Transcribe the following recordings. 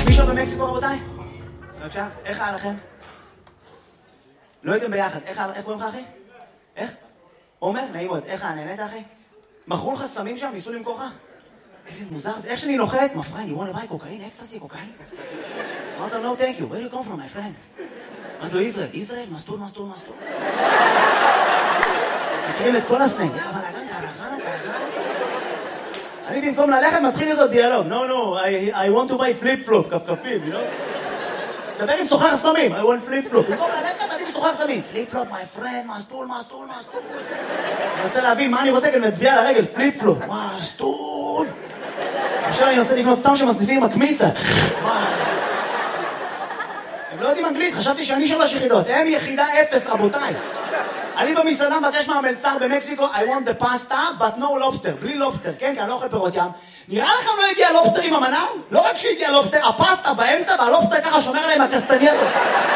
מישהו במקסיקו רבותיי? בבקשה, איך היה לכם? לא הייתם ביחד, איך קוראים לך אחי? איך? עומר? נעים מאוד, איך היה? נהנית אחי? מכרו לך סמים שם? ניסו למכור לך? איזה מוזר זה, איך שאני נוחת? My friend, you want to buy cocaine? Ecstasy, cocaine? אמרת לו, no thank you, where do you come from my friend? אמרת לו, ישראל, מסטור. מכירים את כל הסנג, אבל הגן, אני במקום ללכת מתחיל איתו דיאלוג, no, I want to buy flip-flop, כפכפים, you know? דבר עם סוחר סמים, I want flip-flop, במקום ללכת אני בסוחר סמים, flip-flop, my friend, מסטור. אני מנסה להבין מה אני רוצה, כי אני מצביע על הרגל, flip-flop, מסטור. עכשיו אני מנסה לקנות סתם שמסניפים מקמיצה, הם לא יודעים אנגלית, חשבתי שאני 3 יחידות, הם יחידה 0 רבותיי. אני במסעדה מבקש מהמלצר במקסיקו, I want the pasta, but no lobster, בלי לובסטר, כן? כי אני לא אוכל פירות ים. נראה לכם לא הגיע לובסטר עם המנה? לא רק שהגיע לובסטר, הפסטה באמצע והלובסטר ככה שומר עליהם הקסטנייטות.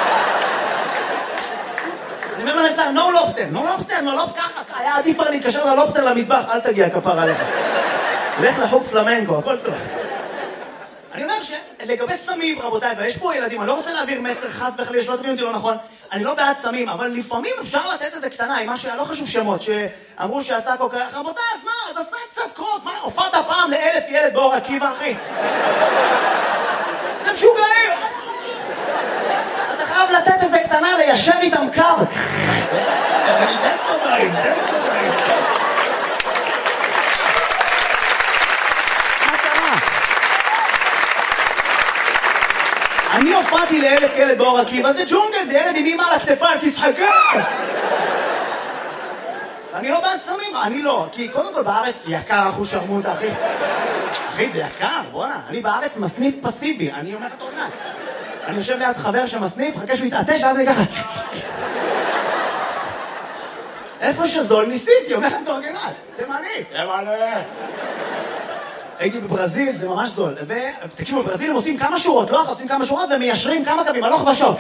אני אומר למלצר, no lobster, ככה, היה עדיף להתקשר ללובסטר למטבח, אל תגיע כפר עליך. לך לחוג פלמנקו, הכל טוב. אני אומר שלגבי סמים, רבותיי, ויש פה ילדים, אני לא רוצה להעביר מסר חס וחלילה, שלא תבינו אותי לא נכון, אני לא בעד סמים, אבל לפעמים אפשר לתת איזה קטנה, עם מה שלא חשוב שמות, שאמרו שעשה קוקה, רבותיי, אז מה, אז עשה קצת קוק, מה, הופעת פעם ל1,000 ילד באור עקיבא, אחי? זה משוגעים! אתה חייב לתת איזה קטנה, ליישר איתם קו. אני דקו מים. אני הופעתי ל1,000 ילד באור עקיבא, זה ג'ונגל, זה ילד עם אמא על הכתפיים, תצחקה! אני לא בעד סמים, אני לא, כי קודם כל בארץ יקר אחוז שרמוטה, אחי. אחי, זה יקר, בוא'נה, אני בארץ מסניף פסיבי, אני אומר לך תורנת. אני יושב ליד חבר שמסניף, חכה שהוא יתעטש, ואז אני ככה... איפה שזול ניסיתי, אומר לכם תורגנת, תימני. הייתי בברזיל, זה ממש זול. ותקשיבו, בברזיל הם עושים כמה שורות, לא עושים כמה שורות ומיישרים כמה קווים, הלוך ושוב.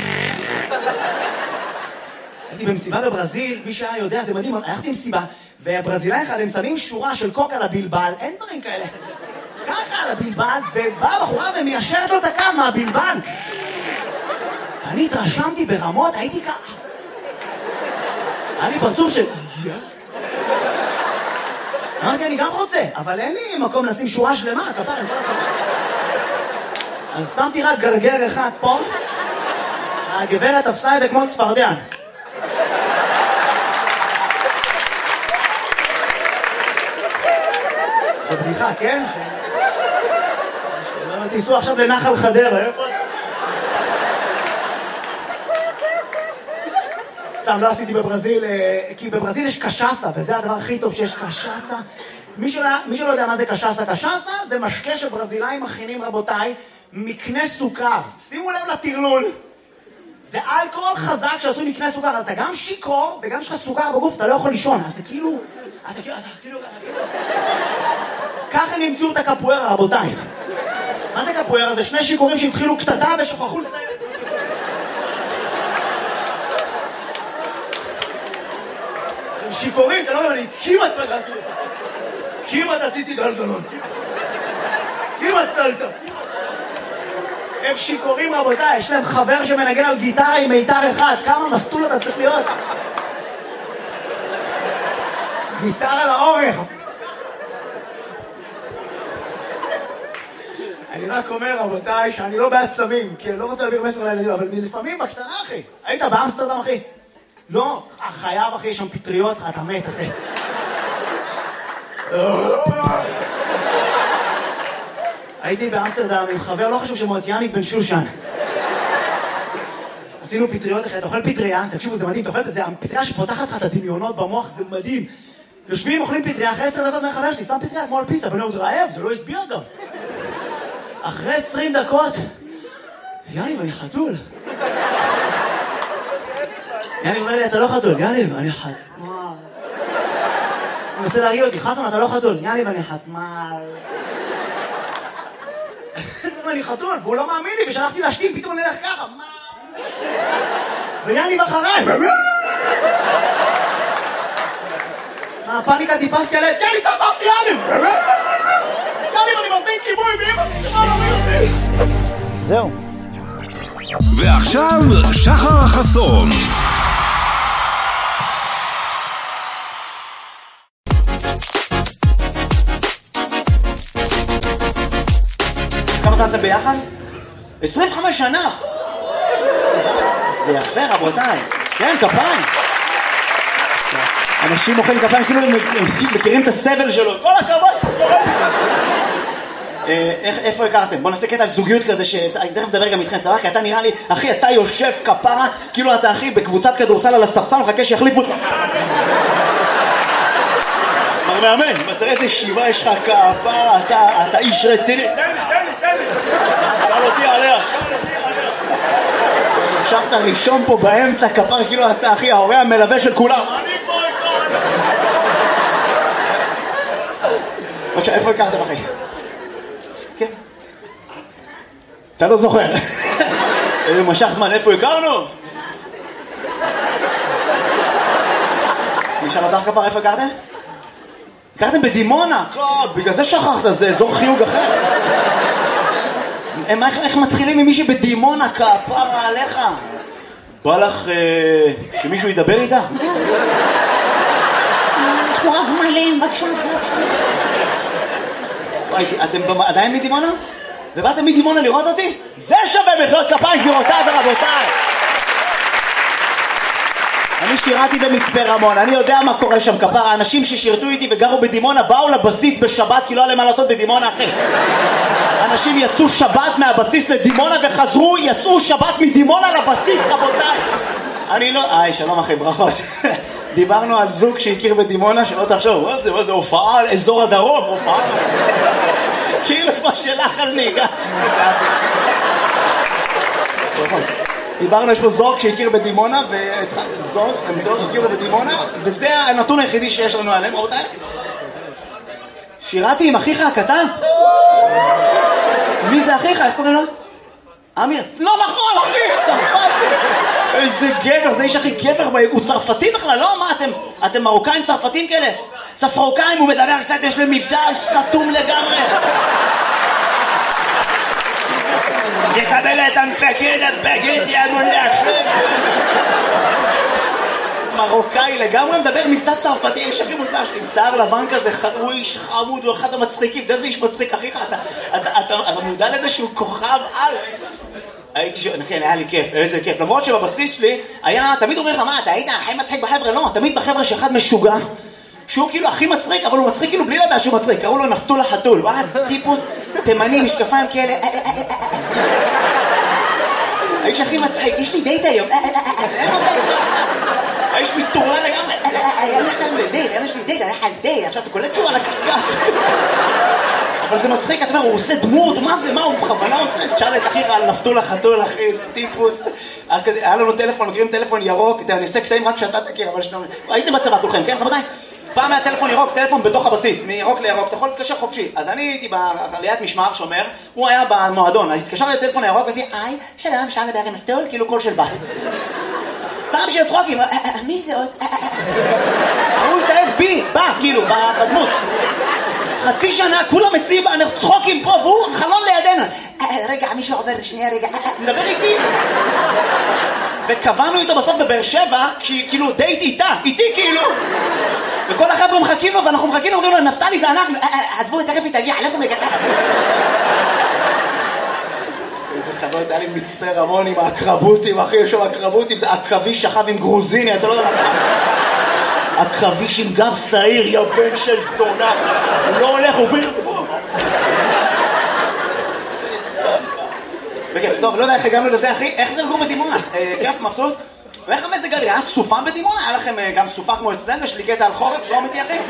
הייתי במסיבה בברזיל, מי שהיה יודע, זה מדהים, הלכתי במסיבה, והברזילאי אחד, הם שמים שורה של קוק על הבלבל, אין דברים כאלה. ככה על הבלבל, ובאה בחורה ומיישרת לו את הקו מהבלבל. אני התרשמתי ברמות, הייתי ככה. היה לי פרצוף של... אמרתי, אני גם רוצה, אבל אין לי מקום לשים שורה שלמה, כפר, עם כל הכבוד. אז שמתי רק גרגר אחד פה, הגברת תפסה את זה כמו צפרדע. זו בדיחה, כן? שלא תיסעו עכשיו לנחל חדרה, איפה? סתם, לא עשיתי בברזיל, כי בברזיל יש קשאסה, וזה הדבר הכי טוב שיש קשאסה. מי שלא יודע מה זה קשאסה, קשאסה זה משקה שברזילאים מכינים, רבותיי, מקנה סוכר. שימו לב לטרלול. זה אלכוהול חזק שעשוי מקנה סוכר, אז אתה גם שיקור, וגם יש לך סוכר בגוף, אתה לא יכול לישון, אז זה כאילו... אתה כאילו... ככה הם ימצאו את הקפוארה, רבותיי. מה זה קפוארה? זה 2 שיקורים שהתחילו קטטה ושוכחו לסיים. שיקורים, אתה לא יודע, אני כמעט עשיתי גלגלון. כמעט צלת. הם שיקורים רבותיי, יש להם חבר שמנגן על גיטרה עם מיתר אחד, כמה מסטול אתה צריך להיות? גיטרה על האורך. אני רק אומר רבותיי שאני לא בעד סמים, כי אני לא רוצה להעביר מסר לילדים, אבל לפעמים בקטנה אחי, היית באמסטרדם אחי? לא, חייב אחי, יש שם פטריות, אתה מת אחי. הייתי באמסטרדם עם חבר, לא חשוב שמות, יניק בן שושן. עשינו פטריות אחרי, אתה אוכל פטריה, תקשיבו, זה מדהים, אתה אוכל, זה הפטריה שפותחת לך את הדמיונות במוח, זה מדהים. יושבים, אוכלים פטריה, אחרי 10 דקות מהחבר שלי, סתם פטריה כמו על פיצה, ואני עוד רעב, זה לא הסביר גם. אחרי 20 דקות, יניב, אני חתול. יניב אומר לי, אתה לא חתול, יניב, אני חתול. הוא מנסה להרגיע אותי, חסון, אתה לא חתול, יניב, אני חתמל. אני חתול, והוא לא מאמין לי, ושלחתי להשתים, פתאום אני אלך ככה, מה? ויאני בחריי. הפאניקה טיפס קלץ, יאני תעזבתי, יאני! יאני, אני מזמין כיבוי, ואמא, זהו. ועכשיו שחר חסון. כמה זמן אתם ביחד? 25 שנה! זה יפה רבותיי. כן, כפיים. אנשים מוחאים כפיים כאילו הם מכירים את הסבל שלו. כל הכבוד! איפה הכרתם? בוא נעשה קטע על זוגיות כזה שאני תכף מדבר גם איתכם, סבבה? כי אתה נראה לי, אחי, אתה יושב כפרה כאילו אתה אחי בקבוצת כדורסל על הספסל מחכה שיחליפו אותך. מר מאמן, תראה איזה שיבה יש לך כפרה, אתה איש רציני. תן לי. שאל אותי עליה. ישבת ראשון פה באמצע כפר כאילו אתה אחי ההורה המלווה של כולם. אני פה בבקשה, איפה הכרתם אחי? כן. אתה לא זוכר. משך זמן, איפה הכרנו? נשאל אותך כפר, איפה הכרתם? הכרתם בדימונה, בגלל זה שכחת, זה אזור חיוג אחר. איך מתחילים עם מישהי בדימונה כפרה עליך? בא לך שמישהו ידבר איתה? יש פה רק מלאים, בבקשה. אתם עדיין מדימונה? ובאתם מדימונה לראות אותי? זה שווה מחיאות כפיים גבירותיי ורבותיי. אני שירתי במצפה רמון, אני יודע מה קורה שם כפרה. האנשים ששירתו איתי וגרו בדימונה באו לבסיס בשבת כי לא היה להם מה לעשות בדימונה אחי. אנשים יצאו שבת מהבסיס לדימונה וחזרו, יצאו שבת מדימונה לבסיס רבותיי. אני לא... שלום אחי, ברכות. דיברנו על זוג שהכיר בדימונה, שלא תחשוב, מה זה, הופעה על אזור הדרום, הופעה כאילו כמו שלך על נהיגה. דיברנו, יש פה זוג שהכיר בדימונה, הם זוג הכירו בדימונה, וזה הנתון היחידי שיש לנו עליהם, רבותיי. שירתי עם אחיך הקטן? מי זה אחיך? איך קוראים לו? אמיר. לא נכון, אחי, צרפתי. איזה גבר, זה איש הכי גבר, הוא צרפתי בכלל, לא? מה, אתם מרוקאים צרפתים כאלה? צפרוקאים, הוא מדבר קצת, יש לי מבטא סתום לגמרי. יקבל את המפקד הבגד, יגון להשם. מרוקאי לגמרי מדבר מבטא צרפתי, איש הכי מוזר שלי, עם שיער לבן כזה, הוא איש חמוד, הוא אחד המצחיקים, אתה יודע איזה איש מצחיק, אחיך, אתה מודע לזה שהוא כוכב על... כן, היה לי כיף, איזה כיף, למרות שבבסיס שלי היה, תמיד אומר לך, מה, אתה היית הכי מצחיק בחבר'ה? לא, תמיד בחבר'ה שאחד משוגע, שהוא כאילו הכי מצחיק, אבל הוא מצחיק כאילו בלי לדעת שהוא מצחיק, קראו לו נפתול החתול, הוא היה טיפוס תימני, משקפיים כאלה, האיש הכי מצחיק, יש לי דייט היום, אין לו דייט, האיש מטורלל לגמרי, היה לכם לדייט, יש לי דייט, היה לך דייט, עכשיו אתה קולט שהוא על הקסקס. אבל זה מצחיק, אתה אומר, הוא עושה דמות, מה זה, מה הוא בכוונה עושה? תשאל את אחיך על נפתול החתול, אחי, איזה טיפוס. היה לנו טלפון, מכירים טלפון ירוק, אני עושה קטעים רק שאתה תכיר, אבל הייתם בצבא כולכם, כן, רבותיי? פעם היה טלפון ירוק, טלפון בתוך הבסיס, מירוק לירוק, אתה יכול להתקשר חופשי. אז אני הייתי בעליית משמר שומר, הוא היה במועדון, אז התקשרתי לטלפון הירוק ועשיתי, היי, שלום, אפשר לדבר עם נפתול, כאילו קול של בת. סתם שיהיה צחוקים, מי זה עוד? הוא התאהב בי, בא, כאילו, בדמות. חצי שנה, כולם אצלי צחוקים פה, והוא חלון לידינו. רגע, מישהו עובר לשנייה, רגע, מדבר איתי. וקבענו איתו בסוף בבאר שבע, כאילו דייט איתי כאילו. וכל החבר'ה מחכים לו, ואנחנו מחכים לו, אומרים לו, נפתלי זה אנחנו, עזבו, תכף היא תגיע, לכו מגדל. איזה חנות, היה לי מצפה רמון עם האקרבוטים, אחי, יש שם אקרבוטים, זה עכביש שכב עם גרוזיני, אתה לא יודע מה. עכביש עם גב שעיר, יא בן של זונה. הוא לא הולך, הוא ביר... בכיף, טוב, לא יודע איך הגענו לזה, אחי. איך זה לגור בדימונה? כיף, מבסוט? ואיך המזג גרי? היה סופה בדימונה? היה לכם גם סופה כמו אצלנו? יש לי קטע על חורף, לא אמיתי, אחי?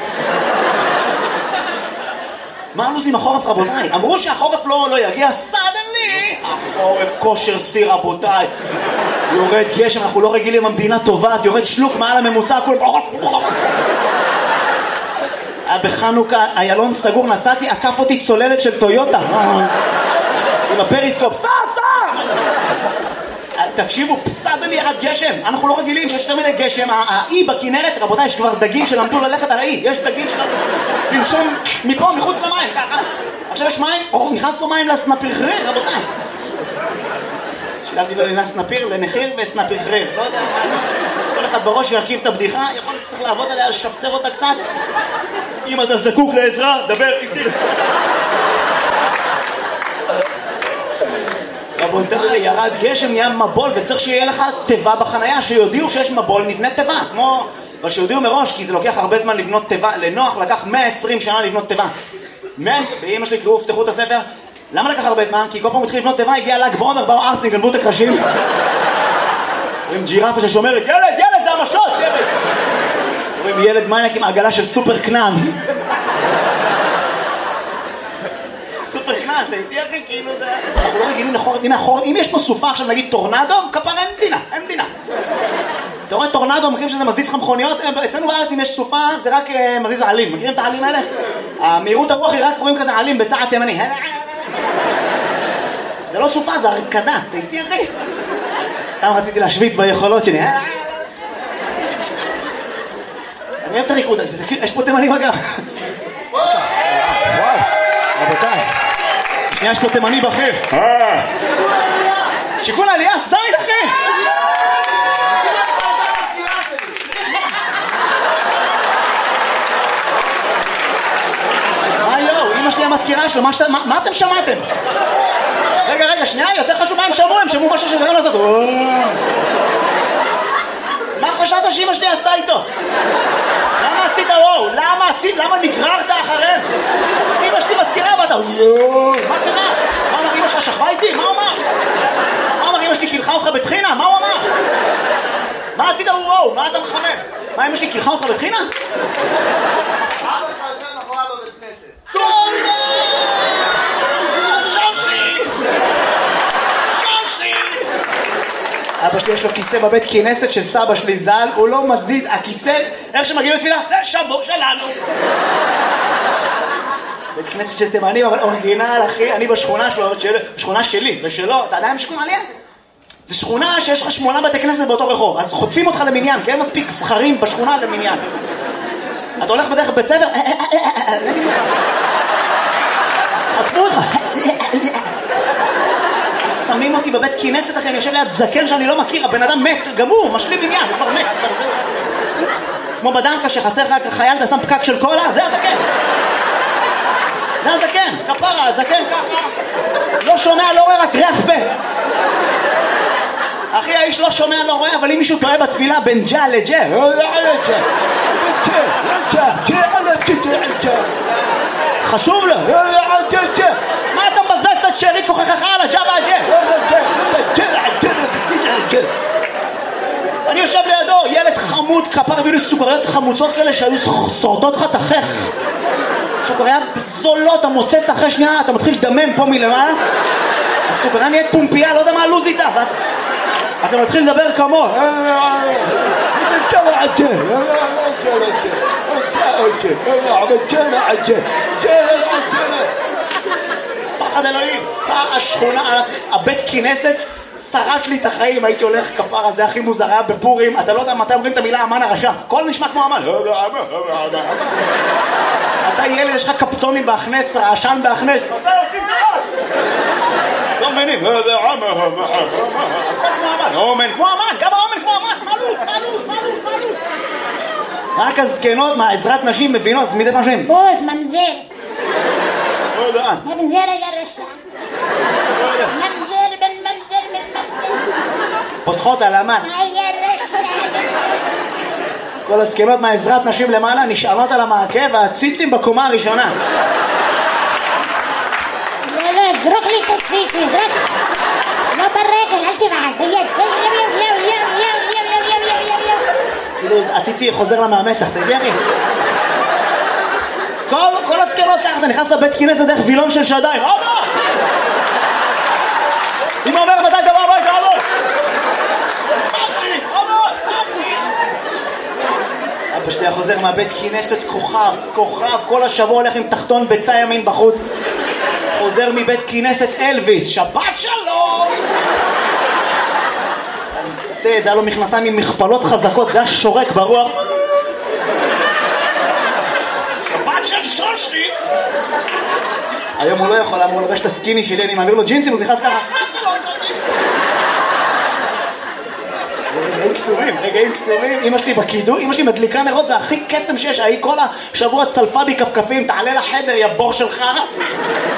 מה הלו"ז עם החורף, רבותיי? אמרו שהחורף לא יגיע, סדנלי! החורף כושר שיא, רבותיי. יורד גשם, אנחנו לא רגילים, המדינה טובעת, יורד שלוק מעל הממוצע, הכל... בחנוכה, איילון סגור, נסעתי, עקף אותי צוללת של טויוטה. עם הפריסקופ, סע! תקשיבו, סדנלי ירד גשם. אנחנו לא רגילים שיש יותר מדי גשם. האי בכנרת, רבותיי, יש כבר דגים שלמדו ללכת על האי. יש דגים שלמדו לנשום מפה, מחוץ למים, ככה. עכשיו יש מים, נכנס פה מים לפרחרים, רבותיי. שילבתי בין סנפיר לנחיר וסנפיר חריר. לא יודע מה. כל אחד בראש ירכיב את הבדיחה, יכול להיות שצריך לעבוד עליה, לשפצר אותה קצת. אם אתה זקוק לעזרה, דבר איתי. רבותיי, ירד גשם, נהיה מבול, וצריך שיהיה לך תיבה בחנייה, שיודיעו שיש מבול, נבנה תיבה, כמו... אבל שיודיעו מראש, כי זה לוקח הרבה זמן לבנות תיבה. לנוח לקח 120 שנה לבנות תיבה. ואמא שלי קראו, פתחו את הספר. למה לקח הרבה זמן? כי כל פעם התחיל לבנות תיבה, הגיע ל"ג בעומר, באו ארסים, גנבו את הקרשים. רואים ג'ירפה ששומרת, ילד, זה המשות, ילד! רואים ילד מניאק עם עגלה של סופר קנן. סופר קנן, אתה איתי אחי, כאילו זה... אנחנו לא רגילים מאחור, אם יש פה סופה עכשיו, נגיד טורנדו, כפרה אין מדינה. אתה רואה טורנדו, מכירים שזה מזיז לך מכוניות? אצלנו בארץ אם יש סופה, זה רק מזיז העלים. מכירים את העלים האלה? המהירות הרוח היא רק רואים כזה עלים בצעד תימני. זה לא סופה, זה הרקדה. אתה איתי אחי? סתם רציתי להשוויץ ביכולות שלי. אני אוהב את הריקוד הזה, יש פה תימנים אגב. וואו, רבותיי. שנייה, יש פה תימני בכיר. שיקול עלייה, זין אחי! אמא שלי המזכירה שלו, מה אתם שמעתם? רגע, שנייה, יותר חשוב מה הם שמעו משהו שגרם לעשות. מה חשבת שאמא שלי עשתה איתו? למה עשית וואו? למה נגררת אחריהם? אמא שלי מזכירה ואתה מה קרה? מה אמר אמא שלך שכבה איתי? מה הוא אמר? מה אמר אמא שלי קילחה אותך בתחינה? מה הוא אמר? מה עשית וואו? מה אתה מחמם? מה אמא שלי קילחה אותך בתחינה? אבא שלי יש לו כיסא בבית כנסת של סבא שלי ז"ל, הוא לא מזיז, הכיסא, איך שמגיעים לתפילה, זה שבור שלנו. בית כנסת של תימנים, אבל אורגינל אחי, אני בשכונה שלו, בשכונה שלי ושלו, אתה יודע מה שכונה עליה? זה שכונה שיש לך 8 בתי כנסת באותו רחוב, אז חוטפים אותך למניין, כי אין מספיק זכרים בשכונה למניין. אתה הולך בדרך בית ספר, חוטפו אותך. שמים אותי בבית כנסת אחי, אני יושב ליד זקן שאני לא מכיר, הבן אדם מת, גם הוא, משלים עניין, הוא כבר מת. כמו בדנקה שחסר לך חייל, אתה שם פקק של קולה, זה הזקן. זה הזקן, כפרה, הזקן ככה. לא שומע, לא רואה, רק ריח פה. אחי, האיש לא שומע, לא רואה, אבל אם מישהו טועה בתפילה בין ג'ה לג'ה, חשוב לו. מה אתה מבזבז את השארית כוחך על הג'ה והג'ה? אני יושב לידו, ילד חמוד, כפר בילו סוכריות חמוצות כאלה שהיו שורטות לך את החך. סוכריה זולות, אתה מוצץ אחרי שנייה, אתה מתחיל לדמם פה מלמעלה. הסוכריה נהיית פומפייה, לא יודע מה הלוז איתה. אתה מתחיל לדבר כמו פחד אלוהים. השכונה, הבית כנסת שרט לי את החיים, הייתי הולך כפרה, זה הכי מוזר, היה בפורים, אתה לא יודע מתי אומרים את המילה אמן הרשע, כל נשמע כמו אמן. אתה ילד, יש לך קפצונים בהכנס, רעשן בהכנס, מתי עושים דבר? לא מבינים, הכל כמו אמן, אומן כמו אמן, גם האומן כמו אמן, מעלות. רק הזקנות מהעזרת נשים מבינות, זה מדי פעם שהם בוז, ממזר. ממזר היה רשע. ממזר בן ממזר בן ממזר. פותחות על אמן. היה רשע. כל הזקנות מהעזרת נשים למעלה נשענות על המעקה והציצים בקומה הראשונה. ילד, זרוק לי את הציצי, זרוק. לא ברגל, אל תבעד, ביד. כאילו הציצי חוזר למאמצח, אתה יודע אחי? כל הזקנות ככה, אתה נכנס לבית כנסת דרך וילון של שדיים. אבא! אמא אומר מתי דבר הביתה, אבא! אבא שלי חוזר מהבית כנסת כוכב, כל השבוע הולך עם תחתון ביצה ימין בחוץ. חוזר מבית כנסת אלוויס, שבת שלום! זה היה לו מכנסיים עם מכפלות חזקות, זה היה שורק ברוח. שבת של שושי! היום הוא לא יכול, הוא לובש את הסקיני שלי, אני מעביר לו ג'ינסים, הוא נכנס ככה. קסומים, רגעים קסומים. אמא שלי בקידום, אמא שלי מדליקה נרות, זה הכי קסם שיש. ההיא כל השבוע צלפה בי כפכפים, תעלה לחדר, יא בור שלך.